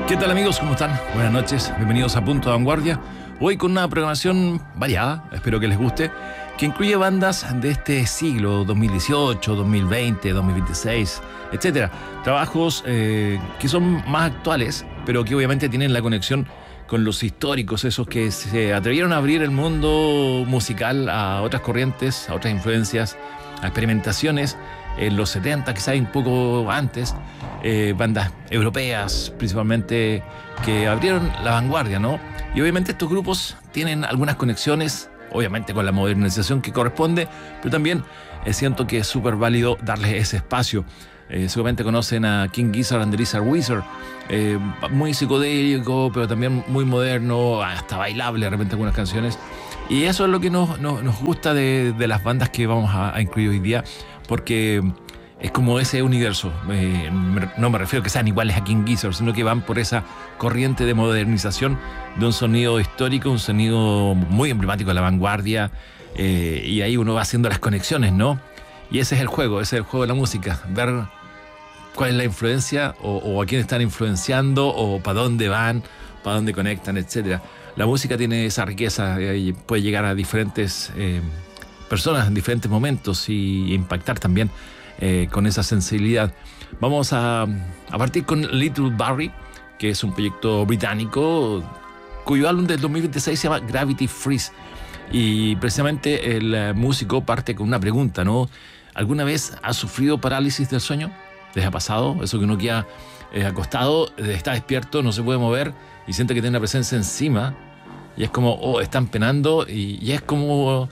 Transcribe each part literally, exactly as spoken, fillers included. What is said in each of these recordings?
¿Qué tal, amigos? ¿Cómo están? Buenas noches, bienvenidos a Punto de Vanguardia. Hoy con una programación variada, espero que les guste, que incluye bandas de este siglo, dos mil dieciocho, dos mil veinte, dos mil veintiséis, etcétera. Trabajos eh, que son más actuales, pero que obviamente tienen la conexión con los históricos, esos que se atrevieron a abrir el mundo musical a otras corrientes, a otras influencias, a experimentaciones en los setenta, quizás un poco antes, eh, bandas europeas principalmente que abrieron la vanguardia, ¿no? Y obviamente estos grupos tienen algunas conexiones, obviamente con la modernización que corresponde, pero también eh, siento que es súper válido darles ese espacio. Eh, seguramente conocen a King Gizzard and the Lizard Wizard, eh, muy psicodélico, pero también muy moderno, hasta bailable de repente algunas canciones. Y eso es lo que nos, nos, nos gusta de, de las bandas que vamos a, a incluir hoy día, porque es como ese universo. Eh, no me refiero a que sean iguales a King Gizzard, sino que van por esa corriente de modernización de un sonido histórico, un sonido muy emblemático de la vanguardia, eh, y ahí uno va haciendo las conexiones, ¿no? Y ese es el juego, ese es el juego de la música, ver cuál es la influencia o, o a quién están influenciando o para dónde van, para dónde conectan, etcétera. La música tiene esa riqueza y puede llegar a diferentes eh, personas en diferentes momentos y impactar también eh, con esa sensibilidad. Vamos a, a partir con Little Barrie, que es un proyecto británico cuyo álbum del dos mil veintiséis se llama Gravity Freeze. Y precisamente el músico parte con una pregunta, ¿no? ¿Alguna vez has sufrido parálisis del sueño? ¿Les ha pasado? Eso que uno queda eh, acostado, está despierto, no se puede mover y siente que tiene una presencia encima. Y es como, oh, están penando y, y es como,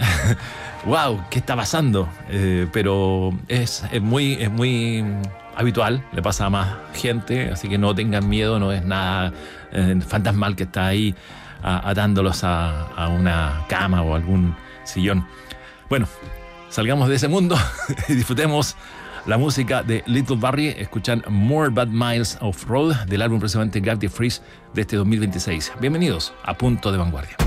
wow, ¿qué está pasando? Eh, pero es, es, muy, es muy habitual, le pasa a más gente, así que no tengan miedo, no es nada eh, fantasmal que está ahí a, atándolos a, a una cama o algún sillón. Bueno, salgamos de ese mundo y disfrutemos la música de Little Barrie. Escuchan More Bad Miles of Road del álbum precisamente Gravity Freeze de este dos mil veintiséis. Bienvenidos a Punto de Vanguardia.